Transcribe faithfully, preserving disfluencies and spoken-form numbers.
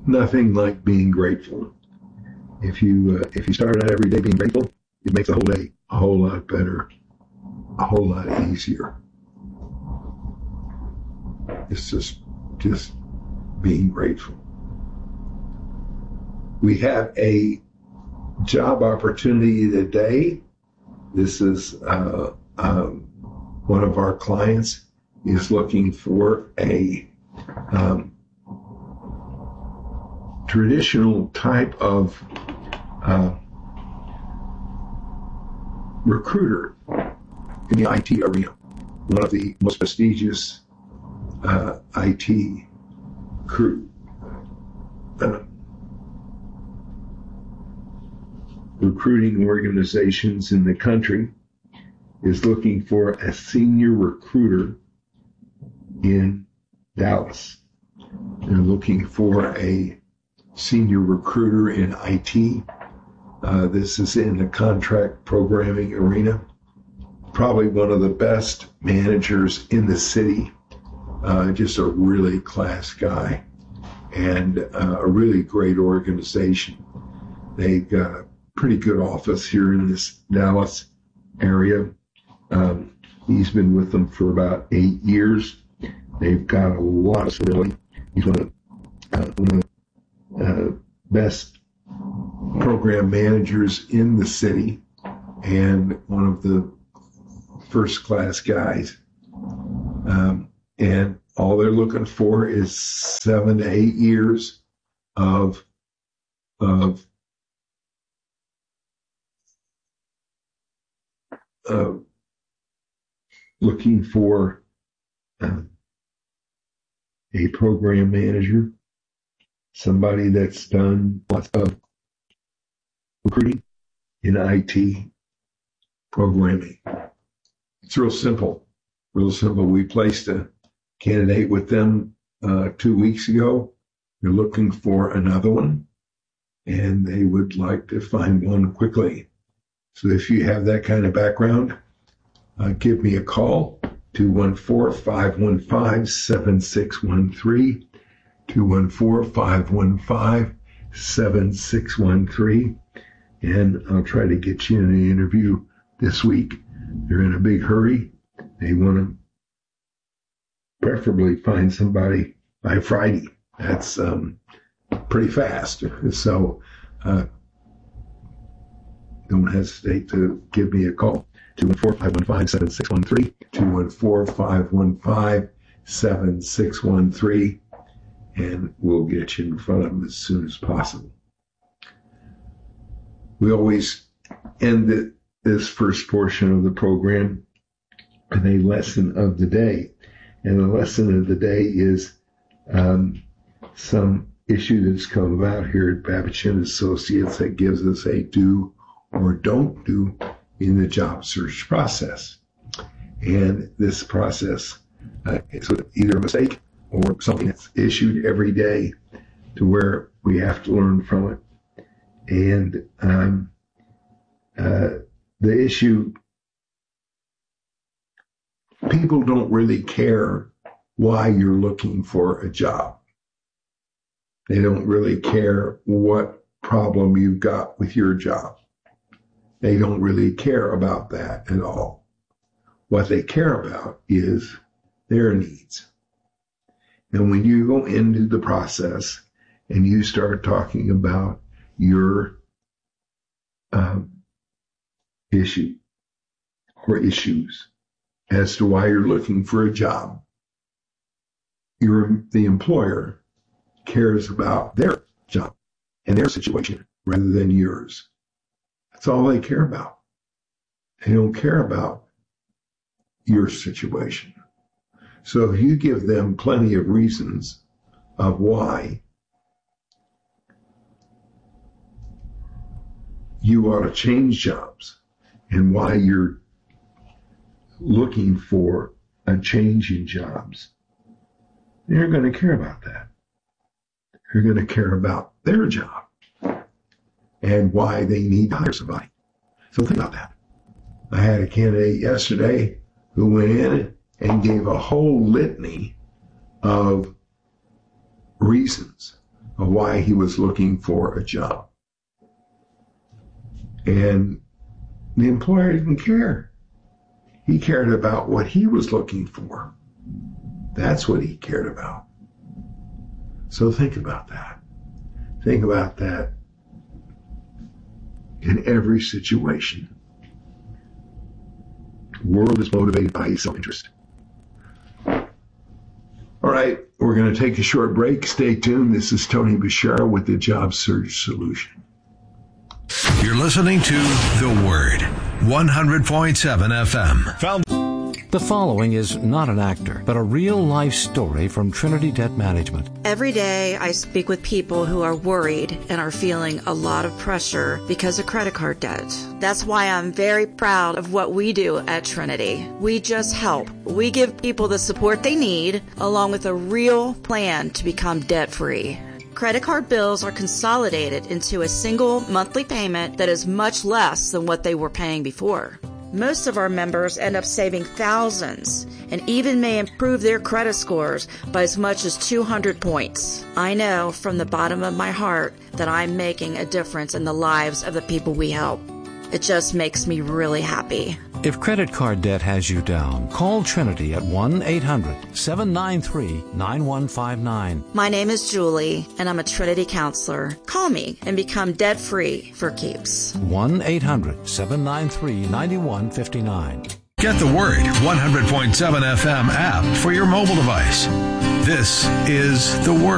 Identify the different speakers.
Speaker 1: nothing like being grateful. If you uh, if you start out every day being grateful, it makes the whole day a whole lot better, a whole lot easier. It's just just being grateful. We have a job opportunity today. This is uh, um, one of our clients is looking for a um, traditional type of uh, recruiter in the I T arena, one of the most prestigious uh, I T crew. Uh, recruiting organizations in the country is looking for a senior recruiter in Dallas. They're looking for a senior recruiter in I T. Uh, this is in the contract programming arena. Probably one of the best managers in the city. Uh, just a really class guy and uh, a really great organization. They've got a pretty good office here in this Dallas area. Um, he's been with them for about eight years. They've got a lot of stability. He's one of the, uh, one of the uh, best program managers in the city and one of the first class guys. Um, and all they're looking for is seven to eight years of of uh, looking for uh, a program manager, somebody that's done lots of recruiting in I T programming. It's real simple, real simple. We placed a candidate with them uh, two weeks ago. They're looking for another one, and they would like to find one quickly. So if you have that kind of background, uh, give me a call, two one four, five one five, seven six one three, two one four, five one five, seven six one three, and I'll try to get you in an interview this week. They're in a big hurry. They want to preferably find somebody by Friday. That's um, pretty fast. So uh, don't hesitate to give me a call. two one four, five one five, seven six one three, two one four, five one five, seven six one three, and we'll get you in front of them as soon as possible. We always end the, this first portion of the program with a lesson of the day. And the lesson of the day is um, some issue that's come about here at Babich and Associates that gives us a do or don't do in the job search process. And this process uh, is either a mistake or something that's issued every day to where we have to learn from it. And um, uh, the issue, people don't really care why you're looking for a job. They don't really care what problem you've got with your job. They don't really care about that at all. What they care about is their needs. And when you go into the process and you start talking about your um, issue or issues as to why you're looking for a job, your the employer cares about their job and their situation rather than yours. That's all they care about. They don't care about your situation. So if you give them plenty of reasons of why you ought to change jobs and why you're looking for a change in jobs, they're going to care about that. They're going to care about their job and why they need to hire somebody. So think about that. I had a candidate yesterday who went in and gave a whole litany of reasons of why he was looking for a job. And the employer didn't care. He cared about what he was looking for. That's what he cared about. So think about that. Think about that in every situation. The world is motivated by self-interest. All right, we're going to take a short break. Stay tuned. This is Tony Bashara with the Job Search Solution.
Speaker 2: You're listening to The Word, one hundred point seven F M. Found-
Speaker 3: The following is not an actor, but a real-life story from Trinity Debt Management.
Speaker 4: Every day I speak with people who are worried and are feeling a lot of pressure because of credit card debt. That's why I'm very proud of what we do at Trinity. We just help. We give people the support they need, along with a real plan to become debt-free. Credit card bills are consolidated into a single monthly payment that is much less than what they were paying before. Most of our members end up saving thousands and even may improve their credit scores by as much as two hundred points. I know from the bottom of my heart that I'm making a difference in the lives of the people we help. It just makes me really happy.
Speaker 3: If credit card debt has you down, call Trinity at one eight hundred seven nine three nine one five nine.
Speaker 4: My name is Julie, and I'm a Trinity counselor. Call me and become debt-free for keeps.
Speaker 3: one eight hundred seven nine three nine one five nine.
Speaker 2: Get the Word one hundred point seven F M app for your mobile device. This is The Word.